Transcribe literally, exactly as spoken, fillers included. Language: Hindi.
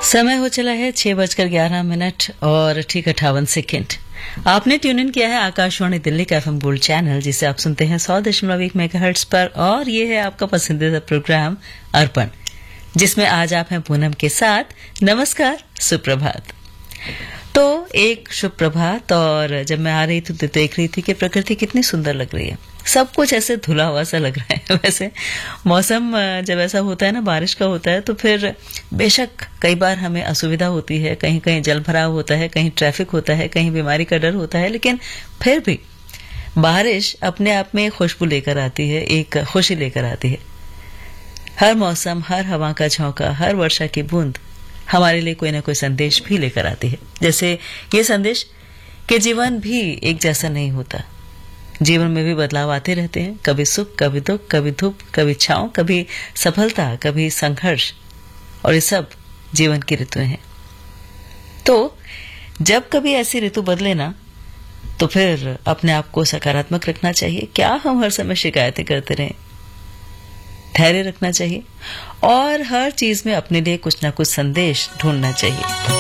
समय हो चला है छह बजकर ग्यारह मिनट और ठीक अट्ठावन सेकेंड। आपने ट्यून इन किया है आकाशवाणी दिल्ली का एफएम गोल्ड चैनल, जिसे आप सुनते हैं सौ दशमलव एक मेगाहर्ट्ज पर, और ये है आपका पसंदीदा प्रोग्राम अर्पण, जिसमें आज आप हैं पूनम के साथ। नमस्कार, सुप्रभात। तो एक शुभ प्रभात। और जब मैं आ रही थी तो देख रही थी कि प्रकृति कितनी सुंदर लग रही है, सब कुछ ऐसे धुला हुआ सा लग रहा है। वैसे मौसम जब ऐसा होता है ना, बारिश का होता है, तो फिर बेशक कई बार हमें असुविधा होती है, कहीं कहीं जल भराव होता है, कहीं ट्रैफिक होता है, कहीं बीमारी का डर होता है, लेकिन फिर भी बारिश अपने आप में खुशबू लेकर आती है, एक खुशी लेकर आती है। हर मौसम, हर हवा का झोंका, हर वर्षा की बूंद हमारे लिए कोई ना कोई संदेश भी लेकर आती है। जैसे ये संदेश कि जीवन भी एक जैसा नहीं होता, जीवन में भी बदलाव आते रहते हैं, कभी सुख, कभी दुख, कभी धूप, कभी छांव, कभी सफलता, कभी संघर्ष, और ये सब जीवन की ऋतुएं हैं। तो जब कभी ऐसी ऋतु बदले ना, तो फिर अपने आप को सकारात्मक रखना चाहिए। क्या हम हर समय शिकायतें करते रहें? धैर्य रखना चाहिए और हर चीज में अपने लिए कुछ ना कुछ संदेश ढूंढना चाहिए।